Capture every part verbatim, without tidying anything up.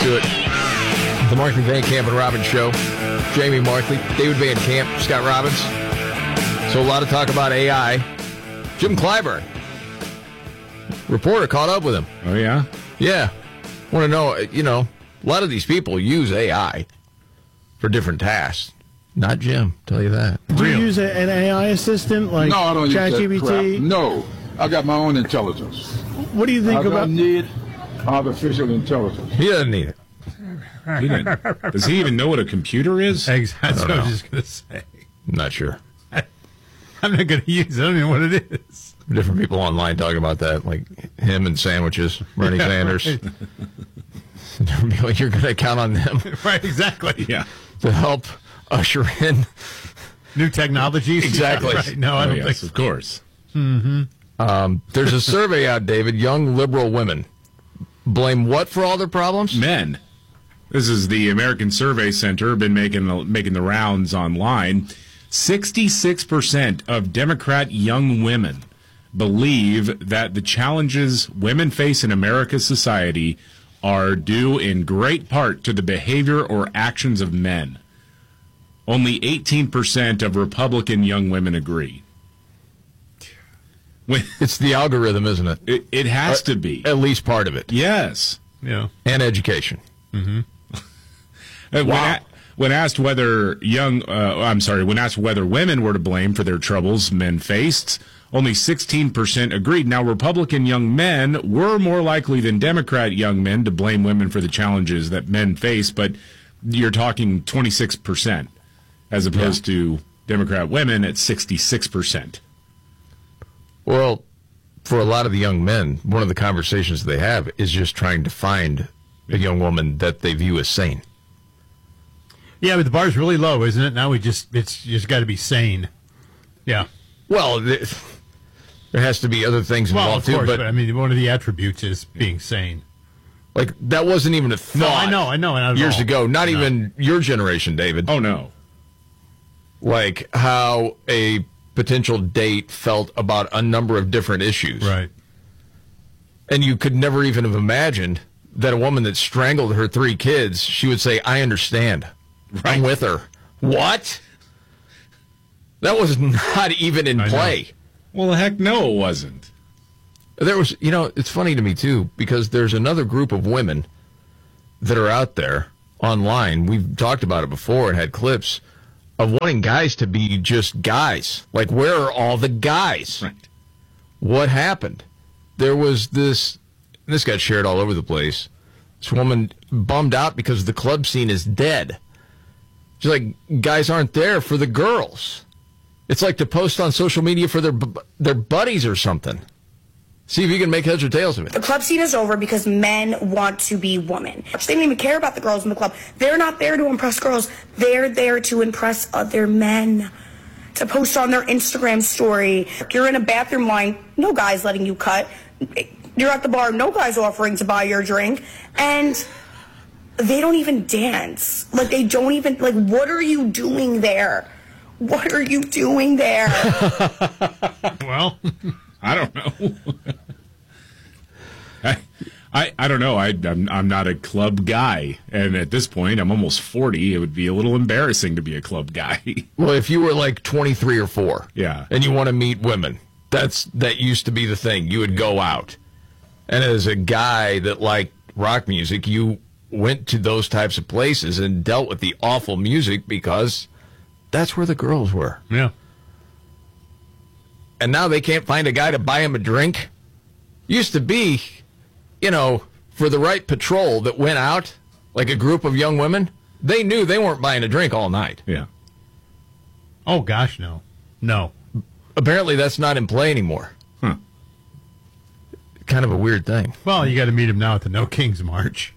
do it. The Markley, Van Camp, and Robbins Show. Jamie Markley, David Van Camp, Scott Robbins. So a lot of talk about A I. Jim Clyburn, reporter, caught up with him. Oh, yeah? Yeah. Want to know, you know, a lot of these people use A I for different tasks. Not Jim, tell you that. Do you use a, an A I assistant like no, I don't use that ChatGPT? crap. No, I got my own intelligence. What do you think I about? don't need artificial intelligence. He doesn't need it. He didn't. Does he even know what a computer is? Exactly. That's what I know. was just going to say. I'm not sure. I'm not going to use it. I don't even know what it is. Different people online talking about that, like him and sandwiches, Bernie Yeah, Sanders. right. Different people, you're going to count on them Right, exactly. Yeah. to help usher in. New technologies. Exactly. Right. No, I Oh, don't yes, think so. of course. Um, there's a survey out, David. Young liberal women blame what for all their problems? Men. This is the American Survey Center, been making the, making the rounds online. sixty-six percent of Democrat young women believe that the challenges women face in America's society are due in great part to the behavior or actions of men. Only eighteen percent of Republican young women agree. When, It's the algorithm, isn't it? it, it has to be. At least part of it. Yes. Yeah. And education. Uh, When, Wow. a- when asked whether young, uh, I'm sorry, when asked whether women were to blame for their troubles men faced, only sixteen percent agreed. Now, Republican young men were more likely than Democrat young men to blame women for the challenges that men face, but you're talking twenty-six percent as opposed to Democrat women at sixty-six percent. Well, for a lot of the young men, one of the conversations they have is just trying to find a young woman that they view as sane. Yeah, but the bar's really low, isn't it? Now we just, it's just got to be sane. Yeah. Well, th- there has to be other things Well, involved of course, too, but, but I mean, one of the attributes is being sane. like that wasn't even a thought. No, I know, I know. Not at Years all. ago, not No. even your generation, David. Oh, no. Like how a potential date felt about a number of different issues. Right. And you could never even have imagined that a woman that strangled her three kids, she would say, I understand. Right. I'm with her. What? That was not even in I know. play. Well, heck no, it wasn't. There was, you know, it's funny to me, too, because there's another group of women that are out there online. We've talked about it before and had clips of wanting guys to be just guys. Like, where are all the guys? Right. What happened? There was this, this got shared all over the place. This woman bummed out because the club scene is dead. She's like, guys aren't there for the girls. It's like to post on social media for their bu- their buddies or something. See if you can make heads or tails of it. The club scene is over because men want to be women. They don't even care about the girls in the club. They're not there to impress girls. They're there to impress other men. To post on their Instagram story. You're in a bathroom line, no guy's letting you cut. You're at the bar, no guy's offering to buy your drink. And they don't even dance. Like, they don't even, like, what are you doing there? What are you doing there? Well, I don't know. I, I I don't know. I I'm, I'm not a club guy, and at this point, I'm almost forty. It would be a little embarrassing to be a club guy. Well, if you were like twenty-three or four, Yeah. and you want to meet women, that's that used to be the thing. You would go out, and as a guy that liked rock music, you went to those types of places and dealt with the awful music because that's where the girls were. yeah. And now they can't find a guy to buy him a drink. Used to be, you know, for the right patrol that went out, like a group of young women, they knew they weren't buying a drink all night. Yeah. Oh, gosh, no. No. Apparently that's not in play anymore. Huh. Kind of a weird thing. Well, you got to meet him now at the No Kings March.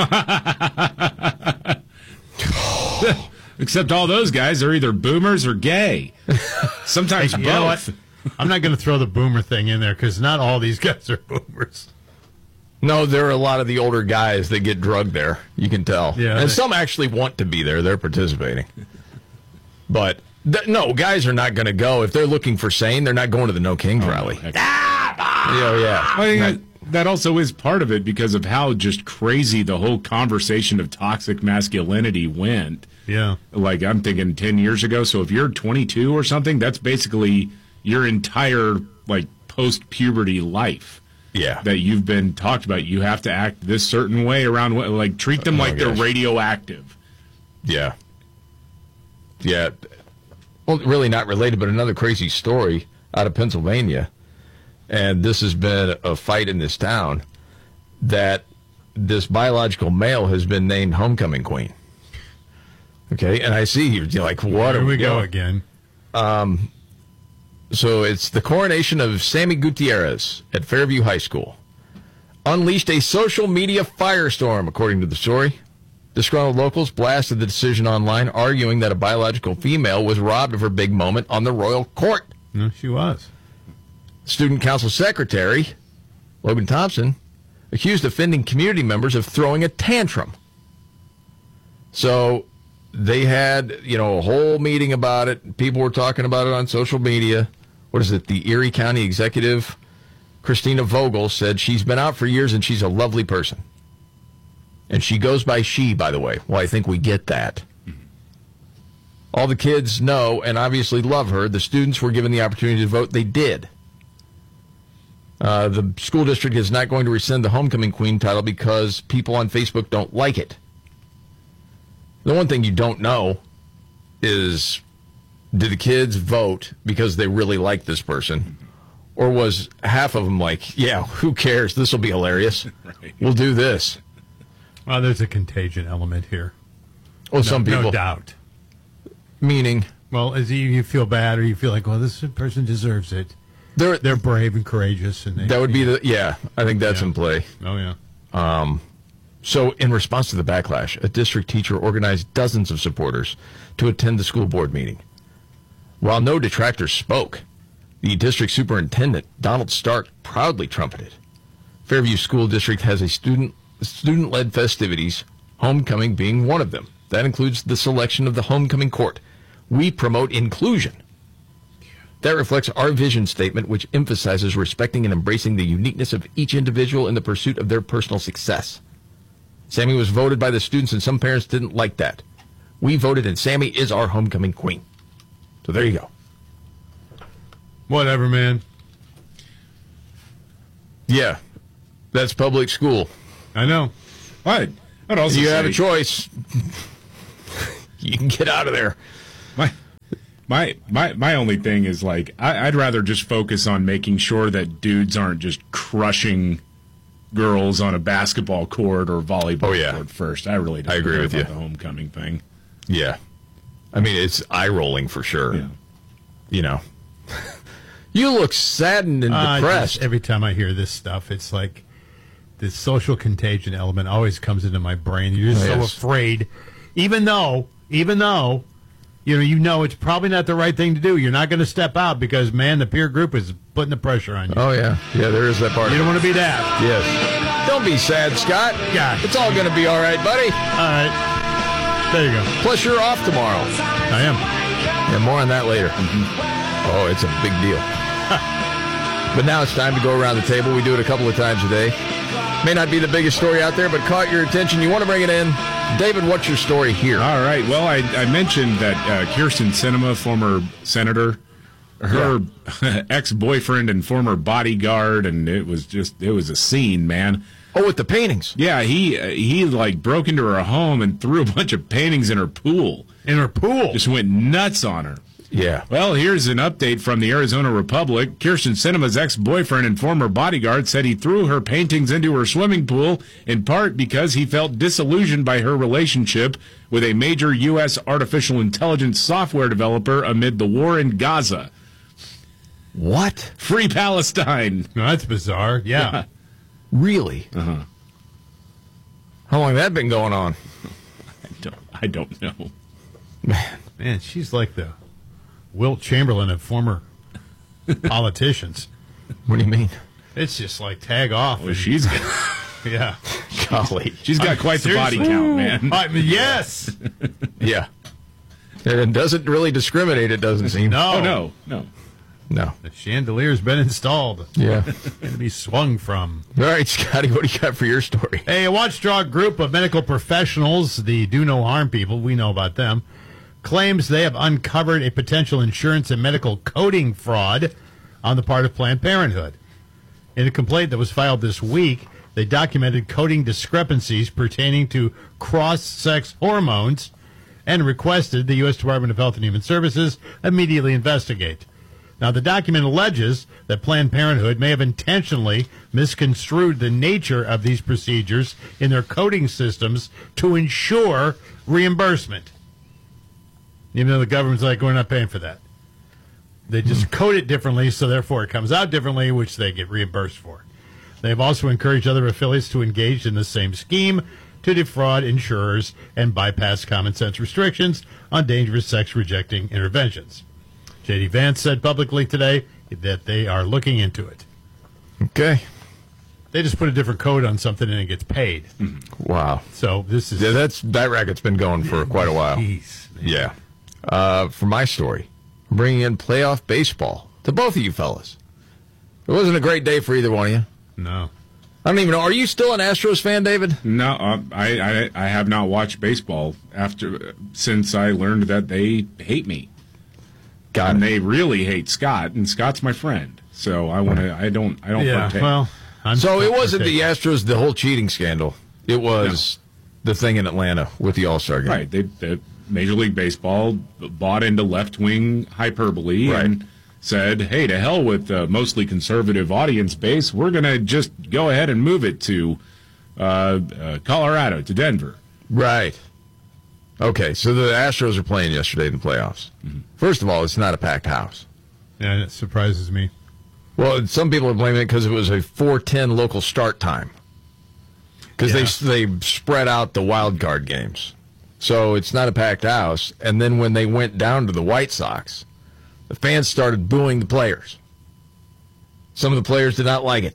Except all those guys are either boomers or gay. Sometimes You both. know what? I'm not going to throw the boomer thing in there because not all these guys are boomers. No, there are a lot of the older guys that get drugged there. You can tell. Yeah, and they- some actually want to be there. They're participating. But, th- no, guys are not going to go. If they're looking for sane, they're not going to the No Kings rally. Heck. Yeah, yeah. Well, you got, that also is part of it because of how just crazy the whole conversation of toxic masculinity went. Yeah. Like, I'm thinking ten years ago. So if you're twenty-two or something, that's basically your entire, like, post-puberty life. Yeah. That you've been talked about. You have to act this certain way around, like, treat them Oh, like they're gosh. radioactive. Yeah. Yeah. Well, really not related, but another crazy story out of Pennsylvania. And this has been a fight in this town that this biological male has been named homecoming queen. Okay. And I see you, you're like, what? Here are we go doing? again. So it's the coronation of Sammy Gutierrez at Fairview High School. Unleashed a social media firestorm, according to the story. Disgruntled locals blasted the decision online, arguing that a biological female was robbed of her big moment on the royal court. No, she was. Student Council Secretary Logan Thompson accused offending community members of throwing a tantrum. So they had, you know, a whole meeting about it. People were talking about it on social media. What is it? The Erie County Executive, Christina Vogel, said she's been out for years and she's a lovely person. And she goes by she, by the way. Well, I think we get that. All the kids know and obviously love her. The students were given the opportunity to vote. They did. Uh, the school district is not going to rescind the homecoming queen title because people on Facebook don't like it. The one thing you don't know is, did the kids vote because they really like this person? Or was half of them like, yeah, who cares? This will be hilarious. Right. We'll do this. Well, there's a contagion element here. Well, No, some people. no doubt. Meaning, Well, as you, you feel bad or you feel like, well, this person deserves it. they're, They're brave and courageous, and they, that would be the, yeah, I think that's Yeah. in play. Oh yeah. So, in response to the backlash, a district teacher organized dozens of supporters to attend the school board meeting. While no detractors spoke, the district superintendent, Donald Stark, proudly trumpeted. Fairview School District has a student student-led festivities, homecoming being one of them. That includes the selection of the homecoming court. We promote inclusion. That reflects our vision statement, which emphasizes respecting and embracing the uniqueness of each individual in the pursuit of their personal success. Sammy was voted by the students, and some parents didn't like that. We voted, and Sammy is our homecoming queen. So there you go. Whatever, man. Yeah, that's public school. I know. But I'd also You say, have a choice. You can get out of there. My, my, my, my only thing is, like, I, I'd rather just focus on making sure that dudes aren't just crushing girls on a basketball court or volleyball Oh, yeah. court first. I really don't I agree care with about you. the homecoming thing. Yeah. I mean, it's eye-rolling for sure. Yeah. You know. You look saddened and I depressed. just- every time I hear this stuff, it's like the social contagion element always comes into my brain. You're just Oh, so yes. afraid, even though, even though, you know, you know it's probably not the right thing to do. You're not going to step out because, man, the peer group is putting the pressure on you. Oh, yeah. Yeah, there is that part. You don't want to be that. Yes. Don't be sad, Scott. Yeah. It's all going to be all right, buddy. All right. There you go. Plus, you're off tomorrow. I am. Yeah, more on that later. Oh, it's a big deal. But now it's time to go around the table. We do it a couple of times a day. May not be the biggest story out there, but caught your attention. You want to bring it in. David, what's your story here? All right. Well, I, I mentioned that uh, Kirsten Sinema, former senator, her ex-boyfriend and former bodyguard, and it was just, it was a scene, man. Oh, with the paintings. Yeah, he uh, he like broke into her home and threw a bunch of paintings in her pool. In her pool. Just went nuts on her. Yeah. Well, here's an update from the Arizona Republic. Kirsten Sinema's ex-boyfriend and former bodyguard said he threw her paintings into her swimming pool in part because he felt disillusioned by her relationship with a major U S artificial intelligence software developer amid the war in Gaza. What? Free Palestine. No, that's bizarre. Yeah. Really? Uh-huh. How long that been going on? I don't, I don't know. Man. Man, she's like the Wilt Chamberlain of former politicians. What do you mean? It's just like tag off. Well, and- she's got, yeah. Golly. she's got quite the body Seriously? count, man. I mean, yes. Yeah. And it doesn't really discriminate, it doesn't seem. No. Oh, no, no. No. The chandelier's been installed. Yeah. Going to be swung from. All right, Scotty, what do you got for your story? A watchdog group of medical professionals, the do no harm people, we know about them, claims they have uncovered a potential insurance and medical coding fraud on the part of Planned Parenthood. In a complaint that was filed this week, they documented coding discrepancies pertaining to cross-sex hormones and requested the U S Department of Health and Human Services immediately investigate. Now, the document alleges that Planned Parenthood may have intentionally misconstrued the nature of these procedures in their coding systems to ensure reimbursement. Even though the government's like, we're not paying for that. They just code it differently, so therefore it comes out differently, which they get reimbursed for. They've also encouraged other affiliates to engage in the same scheme to defraud insurers and bypass common sense restrictions on dangerous sex-rejecting interventions. J D. Vance said publicly today that they are looking into it. Okay. They just put a different code on something and it gets paid. Wow. So this is... Yeah, that's that racket's been going for quite a while. Jeez, man. Yeah. Uh, for my story, I'm bringing in playoff baseball to both of you fellas. It wasn't a great day for either one of you. No. I don't even know. Are you still an Astros fan, David? No, uh, I, I I have not watched baseball after since I learned that they hate me. Got and it. they really hate Scott, and Scott's my friend. So I want to. I don't. I don't. Yeah, partake. well... I'm So it wasn't the partaking. Astros, the whole cheating scandal. It was the thing in Atlanta with the All-Star game. Right. They, they Major League Baseball bought into left-wing hyperbole Right. and said, hey, to hell with the mostly conservative audience base. We're going to just go ahead and move it to uh, uh, Colorado, to Denver. Right. Okay, so the Astros are playing yesterday in the playoffs. Mm-hmm. First of all, it's not a packed house. Yeah, it surprises me. Well, some people are blaming it because it was a four ten local start time. Because Yeah. they, they spread out the wild card games. So it's not a packed house. And then when they went down to the White Sox, the fans started booing the players. Some of the players did not like it.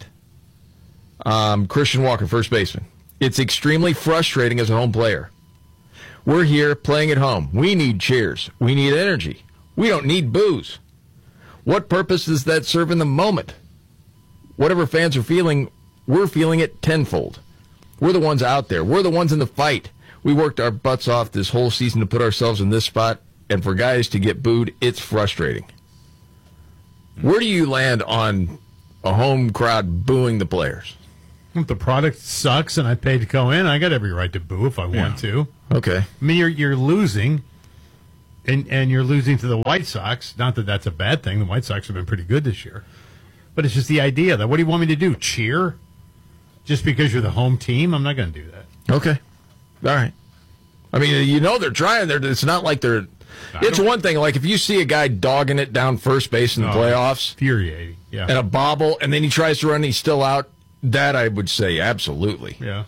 Um, Christian Walker, first baseman. It's extremely frustrating as a home player. We're here playing at home. We need cheers. We need energy. We don't need boos. What purpose does that serve in the moment? Whatever fans are feeling, we're feeling it tenfold. We're the ones out there. We're the ones in the fight. We worked our butts off this whole season to put ourselves in this spot, and for guys to get booed, it's frustrating. Where do you land on a home crowd booing the players? If the product sucks and I paid to go in, I got every right to boo if I want to. Okay. I mean, you're, you're losing, and, and you're losing to the White Sox. Not that that's a bad thing. The White Sox have been pretty good this year. But it's just the idea that, what do you want me to do, cheer? Just because you're the home team? I'm not going to do that. Okay. All right. I mean, you know they're trying. They're, it's not like they're... It's one thing, like if you see a guy dogging it down first base in the Oh, playoffs Infuriating, yeah. and a bobble, and then he tries to run and he's still out, that I would say absolutely. Yeah.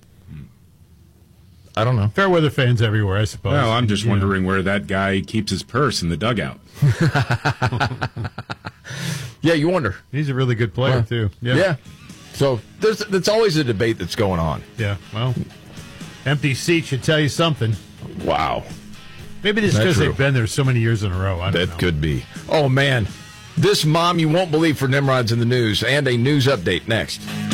I don't know. Fair weather fans everywhere, I suppose. Well, I'm just You know. wondering where that guy keeps his purse in the dugout. Yeah, you wonder. He's a really good player, Yeah. too. Yeah. Yeah. So there's that's always a debate that's going on. Yeah, well, empty seat should tell you something. Wow. Maybe it's That's because true. they've been there so many years in a row. I don't That know. could be. Oh, man. This mom you won't believe for Nimrod's in the news, and a news update next.